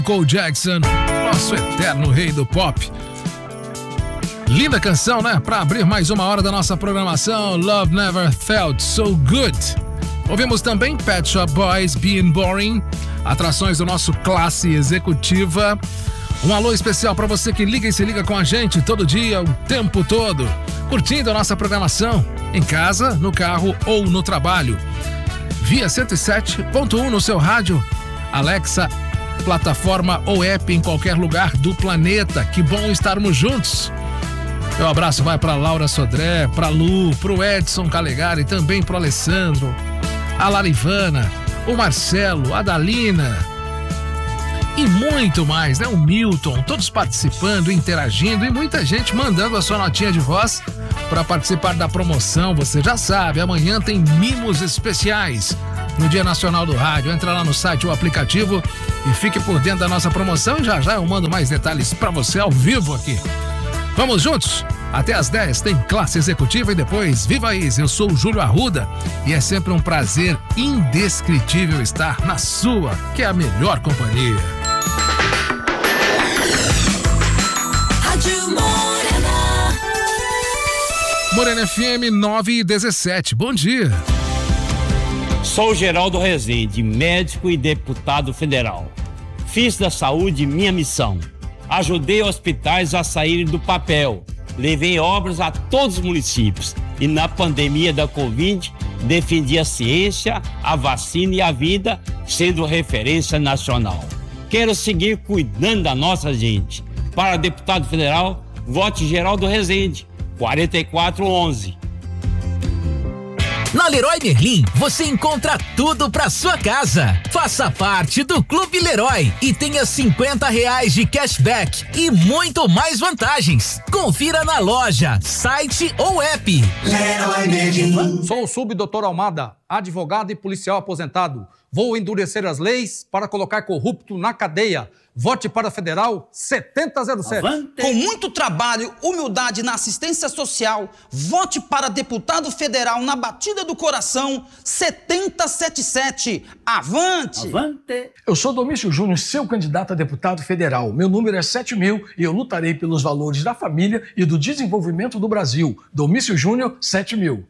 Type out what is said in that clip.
Michael Jackson, nosso eterno rei do pop. Linda canção, né? Para abrir mais uma hora da nossa programação, Love Never Felt So Good. Ouvimos também Pet Shop Boys, Being Boring, atrações do nosso Classe Executiva. Um alô especial para você que liga e se liga com a gente todo dia, o tempo todo, curtindo a nossa programação, em casa, no carro ou no trabalho. Via 107.1 no seu rádio, Alexa, plataforma ou app em qualquer lugar do planeta. Que bom estarmos juntos. Meu abraço vai para Laura Sodré, para Lu, para o Edson Calegari, também para o Alessandro, a Larivana, o Marcelo, a Dalina e muito mais, né? O Milton, todos participando, interagindo e muita gente mandando a sua notinha de voz para participar da promoção. Você já sabe, amanhã tem mimos especiais no Dia Nacional do Rádio. Entra lá no site ou aplicativo e fique por dentro da nossa promoção e já eu mando mais detalhes para você ao vivo aqui. Vamos juntos? Até às 10 tem Classe Executiva e depois Viva Easy. Eu sou o Júlio Arruda e é sempre um prazer indescritível estar na sua, que é a melhor companhia. Rádio Morena. Morena FM 9:17. Bom dia. Sou Geraldo Rezende, médico e deputado federal. Fiz da saúde minha missão. Ajudei hospitais a saírem do papel. Levei obras a todos os municípios. E na pandemia da Covid, defendi a ciência, a vacina e a vida, sendo referência nacional. Quero seguir cuidando da nossa gente. Para deputado federal, vote Geraldo Rezende, 4411. Na Leroy Merlin, você encontra tudo pra sua casa. Faça parte do Clube Leroy e tenha R$50 de cashback e muito mais vantagens. Confira na loja, site ou app. Leroy Merlin. Sou o subdoutor Almada, advogado e policial aposentado. Vou endurecer as leis para colocar corrupto na cadeia. Vote para Federal 7007. Avante. Com muito trabalho, humildade na assistência social, vote para deputado federal na batida do coração 7077. Avante! Avante. Eu sou Domício Júnior, seu candidato a deputado federal. Meu número é 7.000 e eu lutarei pelos valores da família e do desenvolvimento do Brasil. Domício Júnior, 7.000.